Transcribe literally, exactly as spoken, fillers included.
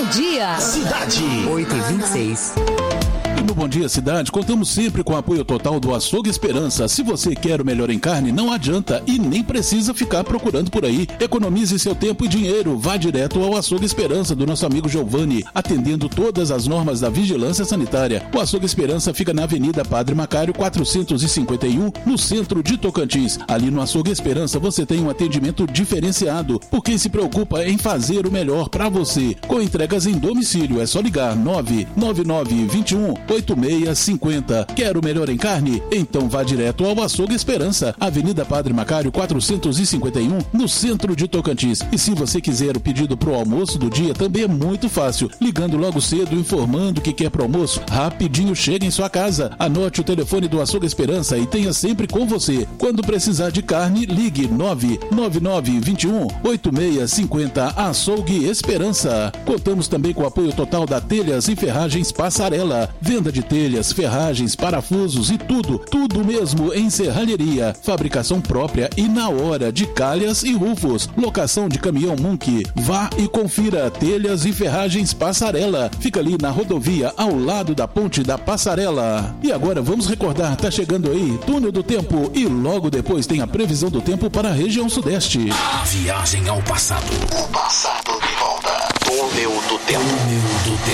Dia Cidade. oito e vinte e seis. E no Bom Dia Cidade, contamos sempre com o apoio total do Açougue Esperança. Se você quer o melhor em carne, não adianta e nem precisa ficar procurando por aí. Economize seu tempo e dinheiro. Vá direto ao Açougue Esperança do nosso amigo Giovanni, atendendo todas as normas da vigilância sanitária. O Açougue Esperança fica na Avenida Padre Macário, quatrocentos e cinquenta e um, no centro de Tocantins. Ali no Açougue Esperança você tem um atendimento diferenciado, porque se preocupa em fazer o melhor para você. Com entregas em domicílio, é só ligar nove nove nove dois um oito seis cinco zero. Quer o melhor em carne? Então vá direto ao Açougue Esperança, Avenida Padre Macário, quatrocentos e cinquenta e um, no centro de Tocantins. E se você quiser o pedido pro almoço do dia, também é muito fácil. Ligando logo cedo, informando que quer pro almoço, rapidinho chega em sua casa. Anote o telefone do Açougue Esperança e tenha sempre com você. Quando precisar de carne, ligue nove nove nove dois um oito seis cinco zero. Açougue Esperança. Contamos também com o apoio total da Telhas e Ferragens Passarela. Venda de telhas, ferragens, parafusos e tudo, tudo mesmo em serralheria. Fabricação própria e na hora de calhas e rufos. Locação de caminhão Munk. Vá e confira Telhas e Ferragens Passarela. Fica ali na rodovia ao lado da Ponte da Passarela. E agora vamos recordar, tá chegando aí Túnel do Tempo e logo depois tem a previsão do tempo para a região sudeste. A viagem ao passado. O passado de volta. Túnel do Tempo. Túnel do Tempo.